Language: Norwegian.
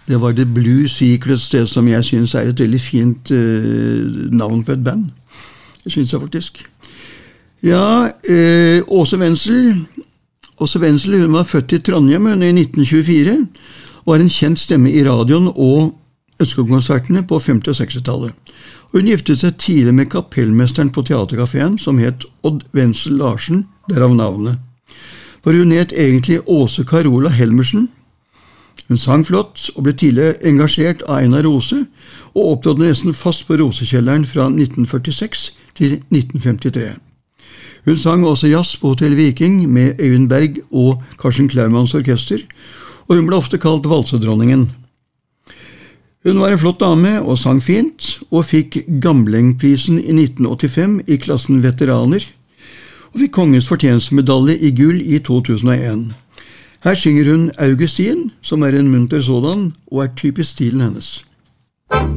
Det var The Blue Secrets, det som jeg synes et veldig fint navn på et band. Det synes jeg faktisk. Ja, Åse Wenzel, hun var født i Trondheim i 1924, og var en kjent stemme i radioen og Østskog-konsertene på 50- og 60-tallet. Hun giftet seg tidlig med kapellmesteren på teaterkaféen, som het Odd Wenzel Larsen, derav navnet. For hun het egentlig Åse Carola Helmersen. Hun sang flott og ble tidlig engasjert av Einar Rose, og opptrådte nesten fast på Rosekjelleren fra 1946 til 1953. Hun sang også jazz på Hotel Viking med Øyvind Berg og Karsten Klaumanns orkester, og hun ble ofte kalt valsedronningen. Hun var en flott dame og sang fint, og fikk Gamlengprisen i 1985 i klassen veteraner, og fikk kongens fortjenstmedalje i gull i 2001. Her synger hun Augustin, som en munter sådan, og typisk stilen hennes.